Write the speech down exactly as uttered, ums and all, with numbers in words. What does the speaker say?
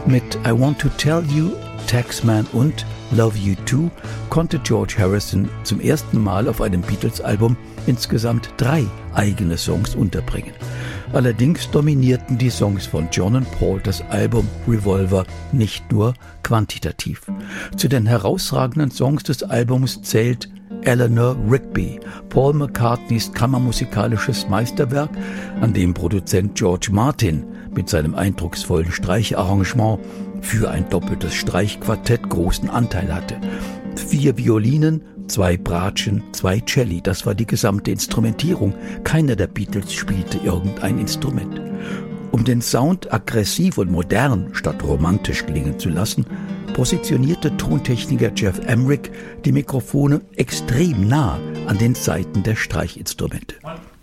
Mit I Want to Tell You, Taxman und Love You Too konnte George Harrison zum ersten Mal auf einem Beatles-Album insgesamt drei eigene Songs unterbringen. Allerdings dominierten die Songs von John und Paul das Album Revolver nicht nur quantitativ. Zu den herausragenden Songs des Albums zählt Eleanor Rigby, Paul McCartneys kammermusikalisches Meisterwerk, an dem Produzent George Martin mit seinem eindrucksvollen Streicharrangement für ein doppeltes Streichquartett großen Anteil hatte. Vier Violinen, zwei Bratschen, zwei Celli, das war die gesamte Instrumentierung. Keiner der Beatles spielte irgendein Instrument. Um den Sound aggressiv und modern statt romantisch klingen zu lassen, positionierte Tontechniker Geoff Emerick die Mikrofone extrem nah an den Saiten der Streichinstrumente.